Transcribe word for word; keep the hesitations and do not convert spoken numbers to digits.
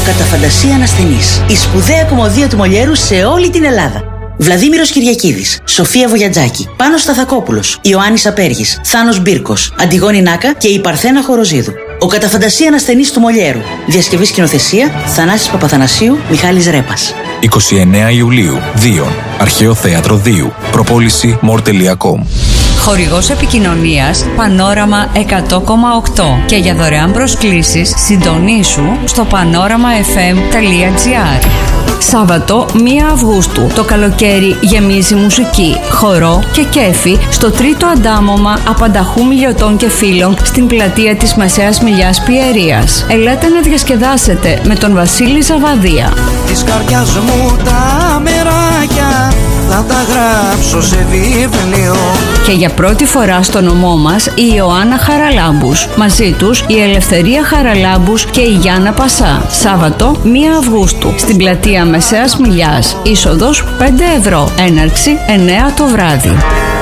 κατά φαντασία ανασθενής. Η σπουδαία κομμωδία του Μολιέρου σε όλη την Ελλάδα. Βλαδίμηρος Κυριακίδης, Σοφία Βογιατζάκη, Πάνος Σταθακόπουλος, Ιωάννης Απέργης, Θάνος Μπίρκος, Αντιγόνη Νάκα και η Παρθένα Χοροζίδου. Ο κατά φαντασία ανασθενής του Μολιέρου. Διασκευή σκηνοθεσία Θανάσης Παπαθανασίου, Μιχάλης Ρέπας. εικοστή ενάτη Ιουλίου, Δίον, Αρχαίο Θέατρο Δίου. Προπόληση μορ τελεία κομ. Χορηγός επικοινωνίας Πανόραμα εκατό κόμμα οκτώ και για δωρεάν προσκλήσεις συντονίσου στο πανόραμα εφ εμ τελεία τζι άρ. Σάββατο πρώτη Αυγούστου. Το καλοκαίρι γεμίζει μουσική, χορό και κέφι στο τρίτο αντάμωμα απανταχού μιλιωτών και φίλων στην πλατεία της Μεσαίας Μιλιάς Πιερίας. Ελάτε να διασκεδάσετε με τον Βασίλη Ζαβαδία. Της καρδιάς μου τα μεράκια θα τα γράψω σε βιβλίο. Και για πρώτη φορά στο νομό μας η Ιωάννα Χαραλάμπους. Μαζί τους η Ελευθερία Χαραλάμπους και η Γιάννα Πασά. Σάββατο πρώτη Αυγούστου στην πλατεία Μεσαίας Μιλιάς. Είσοδος πέντε ευρώ. Έναρξη εννέα το βράδυ.